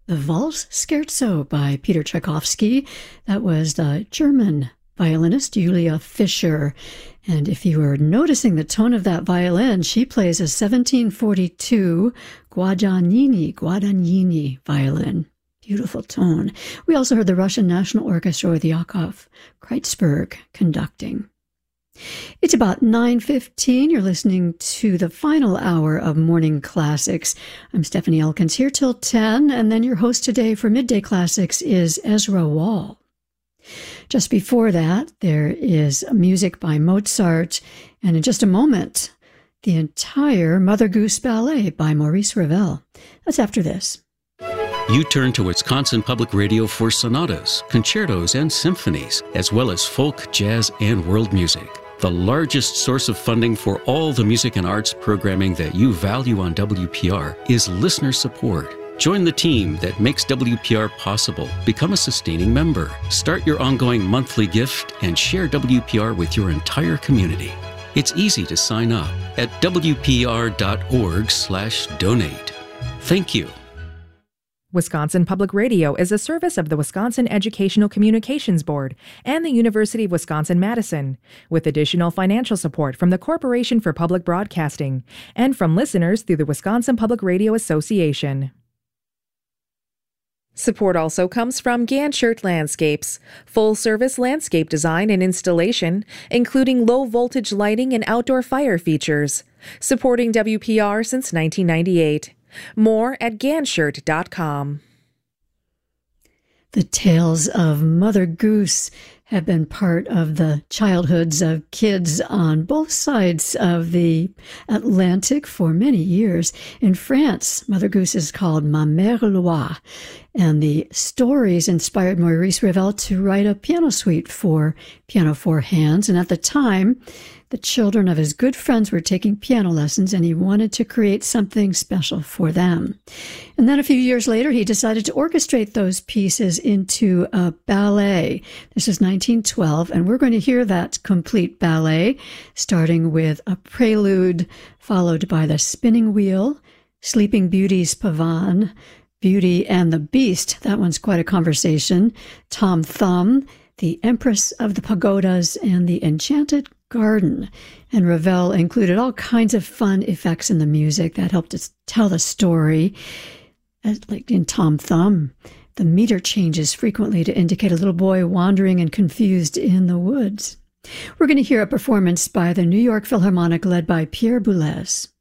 The Valse Scherzo by Peter Tchaikovsky. That was the German violinist Julia Fischer. And if you were noticing the tone of that violin, she plays a 1742 Guadagnini violin. Beautiful tone. We also heard the Russian National Orchestra with Yakov Kreitzberg conducting. It's about 9:15. You're listening to the final hour of Morning Classics. I'm Stephanie Elkins here till 10, and then your host today for Midday Classics is Ezra Wall. Just before that, there is music by Mozart, and in just a moment, the entire Mother Goose Ballet by Maurice Ravel. That's after this. You turn to Wisconsin Public Radio for sonatas, concertos, and symphonies, as well as folk, jazz, and world music. The largest source of funding for all the music and arts programming that you value on WPR is listener support. Join the team that makes WPR possible. Become a sustaining member. Start your ongoing monthly gift and share WPR with your entire community. It's easy to sign up at wpr.org/donate. Thank you. Wisconsin Public Radio is a service of the Wisconsin Educational Communications Board and the University of Wisconsin-Madison, with additional financial support from the Corporation for Public Broadcasting and from listeners through the Wisconsin Public Radio Association. Support also comes from Ganshert Landscapes, full-service landscape design and installation, including low-voltage lighting and outdoor fire features, supporting WPR since 1998. More at ganshert.com. The tales of Mother Goose have been part of the childhoods of kids on both sides of the Atlantic for many years. In France, Mother Goose is called Ma Mère Loire, and the stories inspired Maurice Ravel to write a piano suite for piano four hands. And at the time, the children of his good friends were taking piano lessons, and he wanted to create something special for them. And then a few years later, he decided to orchestrate those pieces into a ballet. This is 1912, and we're going to hear that complete ballet, starting with a prelude, followed by the spinning wheel, Sleeping Beauty's Pavane, Beauty and the Beast. That one's quite a conversation. Tom Thumb, the Empress of the Pagodas, and the Enchanted Garden. And Ravel included all kinds of fun effects in the music that helped us tell the story. Like in Tom Thumb, the meter changes frequently to indicate a little boy wandering and confused in the woods. We're going to hear a performance by the New York Philharmonic led by Pierre Boulez.